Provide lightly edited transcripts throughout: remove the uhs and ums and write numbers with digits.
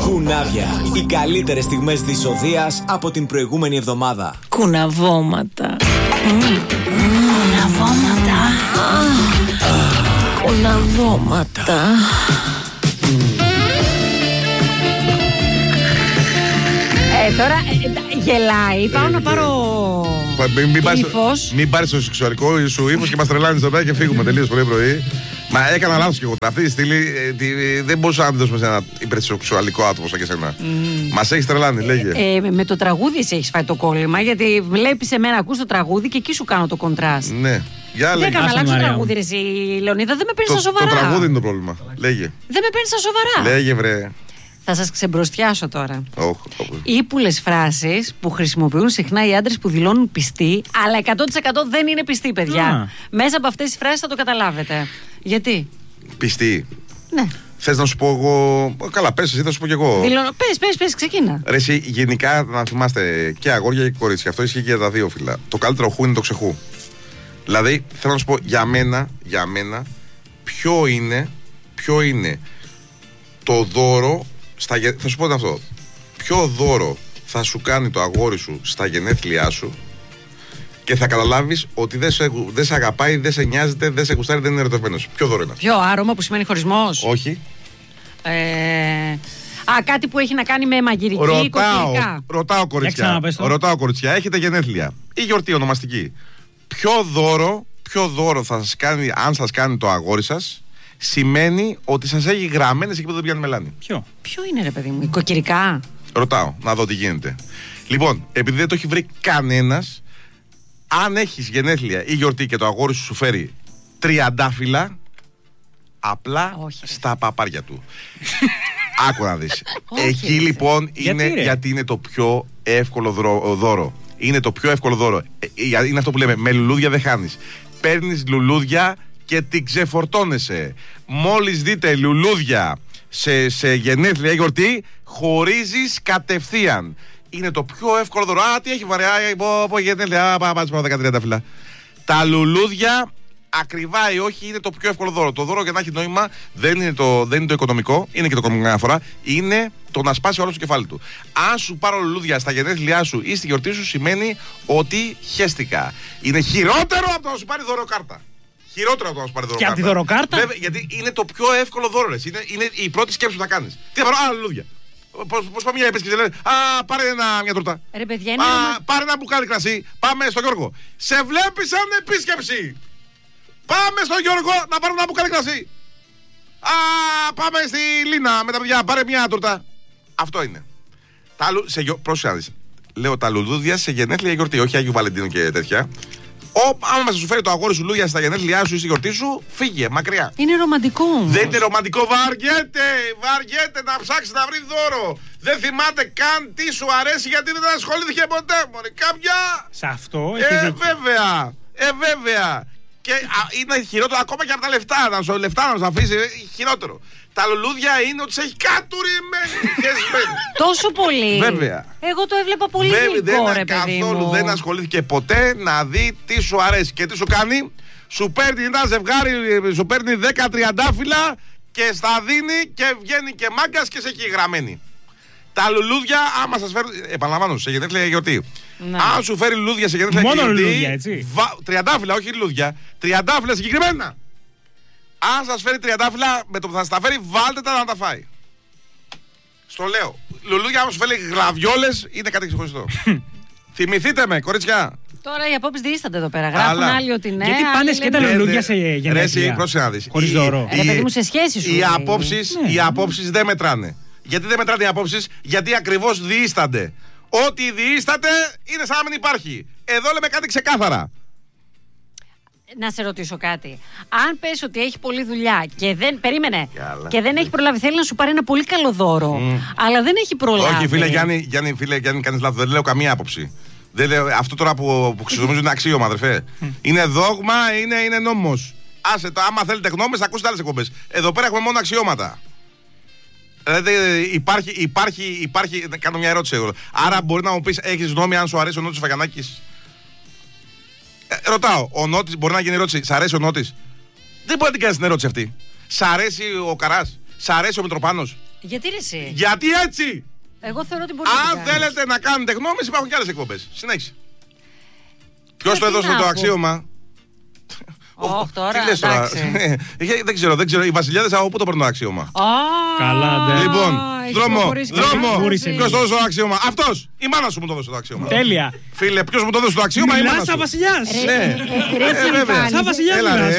Κουνάβια. Οι καλύτερες στιγμές της οδείας από την προηγούμενη εβδομάδα. Κουναβώματα. Κουναβώματα. Κουναβώματα. Τώρα γελάει. Πάω να πάρω ύφος. Μην πάρεις το σεξουαλικό σου ύφος και μας τρελάνεις εδώ πέρα και φύγουμε τελείως πρωί. Μα έκανα λάθος και εγώ. Αυτή τη στήλη δεν μπορούσα να τη δώσουμε σε ένα υπερσεξουαλικό άτομο σαν και εσένα. Μας έχεις τρελάνει, λέγε. Με το τραγούδι εσύ έχεις φάει το κόλλημα, γιατί βλέπεις εμένα, ακούς το τραγούδι και εκεί σου κάνω το κοντράστ. Ναι. Δεν έκανα να αλλάξω το τραγούδι, ρε εσύ, Λεωνίδα, δεν με παίρνεις στα σοβαρά. Το τραγούδι είναι το πρόβλημα. Λέγε. Δεν με παίρνεις στα σοβαρά. Λέγε, βρε. Θα σας ξεμπροστιάσω τώρα. Ύπουλες φράσεις που χρησιμοποιούν συχνά οι άντρες που δηλώνουν πιστοί, αλλά 100% δεν είναι πιστοί, παιδιά. Μέσα από αυτές τις φράσεις θα το καταλάβετε. Γιατί? Πιστοί. Ναι. Θες να σου πω εγώ? Καλά, πες εσύ, θα σου πω κι εγώ. Πες, ξεκίνα. Ρε εσύ, γενικά να θυμάστε και αγόρια και κορίτσια. Αυτό ισχύει και για τα δύο φύλλα. Το καλύτερο χου είναι το ξεχού. Δηλαδή, θέλω να σου πω, για μένα, ποιο είναι το δώρο. Θα σου πω αυτό. Ποιο δώρο θα σου κάνει το αγόρι σου στα γενέθλιά σου και θα καταλάβεις ότι δεν σε αγαπάει, δεν σε νοιάζεται, δεν σε γουστάρει, δεν είναι ερωτευμένος? Ποιο δώρο είναι αυτό? Ποιο άρωμα που σημαίνει χωρισμός? Όχι. Κάτι που έχει να κάνει με μαγειρική ή κοκκινικά. Ρωτάω κοριτσιά. Έχετε γενέθλια ή γιορτή ονομαστική. Ποιο δώρο θα σας κάνει, αν σας κάνει το αγόρι σας, σημαίνει ότι σας έχει γραμμένες εκεί που δεν πιάνει μελάνι? Ποιο είναι, ρε παιδί μου, η κοκκυρικά? Ρωτάω, να δω τι γίνεται. Λοιπόν, επειδή δεν το έχει βρει κανένας, αν έχεις γενέθλια ή γιορτή και το αγόρι σου φέρει τριαντάφυλλα, απλά στα παπάρια του. Άκου να δεις. Εκεί λοιπόν γιατί είναι το πιο εύκολο δώρο. Είναι το πιο εύκολο δώρο. Είναι αυτό που λέμε, με λουλούδια δεν χάνεις. Παίρνεις λουλούδια και την ξεφορτώνεσαι. Μόλις δείτε λουλούδια σε γενέθλια ή γιορτή, χωρίζεις κατευθείαν. Είναι το πιο εύκολο δώρο. Τι έχει βαρέα, πω γενέθλια, πάμε 13 φύλλα. Τα λουλούδια, ακριβά ή όχι, είναι το πιο εύκολο δώρο. Το δώρο για να έχει νόημα δεν είναι το οικονομικό, είναι και το οικονομικό μια φορά, είναι το να σπάσει όλο το κεφάλι του. Αν σου πάρω λουλούδια στα γενέθλιά σου ή στη γιορτή σου, σημαίνει ότι χέστηκα. Είναι χειρότερο από το να σου πάρει δωροκάρτα. Χειρότερο από το να σου πάρει δωροκάρτα. Και από τη δωροκάρτα? Βέβαια, γιατί είναι το πιο εύκολο δώρο. Είναι η πρώτη σκέψη που θα κάνεις. Τι θα πάρω? Λουλούδια. Πώς πάμε μια έπαιξη και λένε πάρε μια τούρτα. Ρε παιδιά, πάρε ένα μπουκάλι κρασί. Πάμε στο Γιώργο. Σε βλέπει σαν επίσκεψη. Πάμε στο Γιώργο να πάρουμε ένα μπουκάλι κρασί. Πάμε στη Λίνα με τα παιδιά. Πάρε μια τούρτα. Αυτό είναι. Πρόσεχε. Λέω τα λουλούδια σε γενέθλια γιορτή. Όχι Άγιο Βαλεντίνο και τέτοια. Άμα σου φέρει το αγόρι σου λουλούδια στα γενέθλιά σου ή στη γιορτή σου, φύγε μακριά. Είναι ρομαντικό όμως. Δεν είναι ρομαντικό, βαριέται να ψάξει να βρει δώρο. Δεν θυμάται καν τι σου αρέσει γιατί δεν ασχολήθηκε ποτέ. Μωρέ, κάποια. Σε αυτό έχει δίκιο. Βέβαια. Και είναι χειρότερο ακόμα και από τα λεφτά. Λεφτά να σου αφήσει, χειρότερο. Τα λουλούδια είναι ότι σε έχει κατουρημένη. Τόσο πολύ. Βέβαια. Εγώ το έβλεπα πολύ γλυκό, ρε παιδί μου. Καθόλου δεν ασχολήθηκε ποτέ να δει τι σου αρέσει. Και τι σου κάνει? Σου παίρνει ένα ζευγάρι, σου παίρνει 10 τριαντάφυλλα και στα δίνει και βγαίνει και μάγκας και σε έχει γραμμένη. Τα λουλούδια, άμα σας φέρουν, επαναλαμβάνω, σε γενέθλια γιορτή. Ναι. Αν σου φέρει λουλούδια σε γενέθλια γιορτή. Μόνο λουλούδια, έτσι. Τριαντάφυλλα, όχι λουλούδια. Τριαντάφυλλα συγκεκριμένα. Αν σας φέρει τριαντάφυλλα, με το που θα σας τα φέρει, βάλτε τα να τα φάει. Στο λέω. Λουλούδια, άμα σου φέρει γραβιόλες, είναι κάτι ξεχωριστό. Θυμηθείτε με, κορίτσια. Τώρα οι απόψεις διήστανται εδώ πέρα. Γράφουν άλλοι ότι ναι. Γιατί πάνε και τα λουλούδια σε γενέθλια? Ρε εσύ, πρόσεχε να δεις. Χωρίς δώρο. Ρε παιδί μου, σε σχέση σου. Οι απόψεις δεν μετράνε. Γιατί δεν μετράνε οι απόψεις? Γιατί ακριβώς διήστανται. Ό,τι διήσταται είναι σαν να μην υπάρχει. Εδώ λέμε κάτι ξεκάθαρα. Να σε ρωτήσω κάτι. Αν πες ότι έχει πολλή δουλειά και δεν. Περίμενε. Και δεν έχει προλάβει, θέλει να σου πάρει ένα πολύ καλό δώρο. Αλλά δεν έχει προλάβει. Όχι, φίλε Γιάννη, κάνεις λάθος. Δεν λέω καμία άποψη. Δεν λέω, αυτό τώρα που χρησιμοποιούν είναι αξίωμα, αδερφέ. Είναι δόγμα, είναι νόμος. Άσε το, άμα θέλετε γνώμες, ακούστε άλλες εκπομπές. Εδώ πέρα έχουμε μόνο αξιώματα. Δηλαδή υπάρχει. Κάνω μια ερώτηση εγώ. Άρα μπορεί να μου πεις, έχεις γνώμη αν σου αρέσει ο Νότης Φαγιανάκης? Ρωτάω, ο Νότης, μπορεί να γίνει ερώτηση, σ' αρέσει ο Νότης? Δεν μπορεί να την κάνεις την ερώτηση αυτή. Σ' αρέσει ο Καράς? Σ' αρέσει ο Μητροπάνος? Γιατί ρε εσύ? Γιατί έτσι! Εγώ θεωρώ ότι μπορεί Αν θέλετε να κάνετε γνώμες, υπάρχουν και άλλες εκπομπές. Συνέχισε. Ποιος το έδωσε το αξίωμα? Όχι τώρα. Δεν ξέρω. Οι βασιλιάδες από πού το παίρνουν το αξίωμα? Καλά, ναι. Λοιπόν, δρόμο. Ποιος το έδωσε το αξίωμα? Αυτός. Η μάνα σου μου το έδωσε το αξίωμα. Τέλεια. Φίλε, ποιος μου το έδωσε το αξίωμα? Η μάνα σου. Σαν βασιλιάς. Ναι. Σαν βασιλιάς.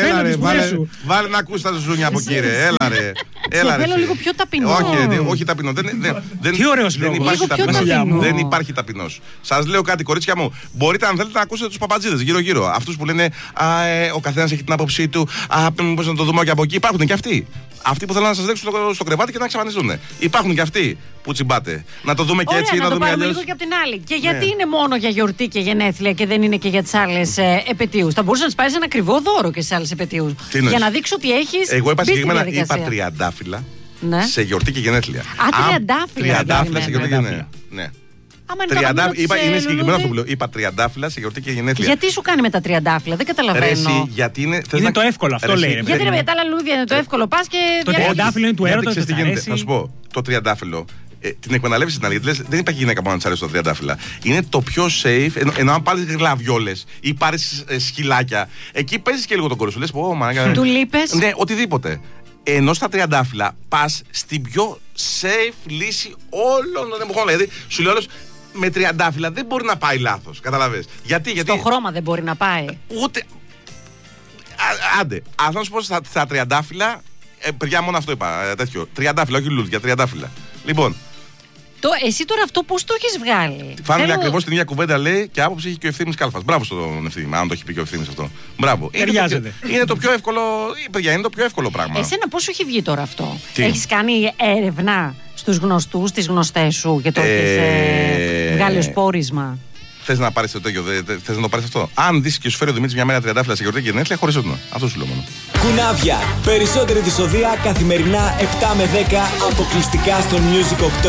Βάλε να ακούσει τα ζουνιά από εκεί, ρε. Έλα ρε. Θέλω λίγο πιο ταπεινό. Όχι ταπεινό. Τι ωραίος λόγος. Δεν υπάρχει ταπεινός. Σας λέω κάτι, κορίτσια μου. Μπορείτε αν θέλετε να ακούσετε τους παπατζίδες γύρω-γύρω. Αυτούς που λένε ο καθένας έχει την άποψή του. Πώς να το δούμε και από εκεί. Υπάρχουν και αυτοί. Αυτοί που θέλουν να σας δείξουν στο κρεβάτι και να εξαφανιστούν. Υπάρχουν και αυτοί που τσιμπάτε. Να το δούμε και έτσι, να το δούμε αλλιώς. Λίγο και από την άλλη. Και γιατί είναι μόνο για γιορτή και γενέθλια και δεν είναι και για τις άλλες επετείους? Θα μπορούσε να σπάρεις ένα ακριβό δώρο και στις άλλες επετείους. Για να δείξω ότι έχεις. Εγώ είπα συγκεκριμένα, είπα τριαντάφυλλα σε γιορτή και γενέθλια. Τριαντάφυλλα σε γιορτή και γενέθλια. Ναι. Είναι συγκεκριμένο αυτό που λέω. Είπα τριαντάφυλλα σε γιορτή και γενέθλια. Γιατί σου κάνει με τα τριαντάφυλλα, δεν καταλαβαίνω. Γιατί είναι το εύκολο, αυτό λέει. Γιατί με τα άλλα λουλούδια είναι το εύκολο, πας και. Το τριαντάφυλλο είναι του έρωτα. Θα σου πω, το τριαντάφυλλο την εκμεταλλεύεσαι στην αλήθεια. Δεν υπάρχει γυναίκα που να της αρέσει το τριαντάφυλλα. Είναι το πιο safe, ενώ αν πάρεις γλαβιόλες ή πάρεις σκυλάκια, εκεί παίζεις και λίγο τον κόρο σου. Λες, του λείπες. Ναι, οτιδήποτε. Ενώ στα τριαντάφυλλα πας στην πιο safe λύση όλων των εποχών. Δηλαδή, σου λέω με τριαντάφυλλα δεν μπορεί να πάει λάθος. Καταλαβες. Γιατί. Στο χρώμα δεν μπορεί να πάει. Ούτε. Άντε. Αν θα σου πω στα τριαντάφυλλα. Παιδιά, μόνο αυτό είπα. Τέτοιο. Τριαντάφυλλα, όχι λουλούδια, τριαντάφυλλα. Λοιπόν. Εσύ τώρα αυτό πώς το έχεις βγάλει? Φάνηκε ακριβώς την ίδια κουβέντα, λέει, και άποψη έχει και ο Ευθύμης Κάλφας. Μπράβο στον Ευθύμη, αν το έχει πει και ο Ευθύμης αυτό. Μπράβο. Ταιριάζεται. Είναι το πιο εύκολο. Παιδιά, είναι το πιο εύκολο πράγμα. Εσένα πώς σου έχει βγει τώρα αυτό? Έχεις κάνει έρευνα στους γνωστούς, στις γνωστές σου και το έχεις βγάλει ως πόρισμα? Θες να πάρεις το τέτοιο, θες να το πάρεις αυτό? Αν δεις και σου φέρει ο Δημήτρης μια μέρα τριαντάφυλλα σε γιορτή και γενέθλια, χωρίς το. Αυτό σου λέω μόνο. Κουνάβια. Περισσότερη δυσοδεία καθημερινά 7 με 10 αποκλειστικά στο Music 8.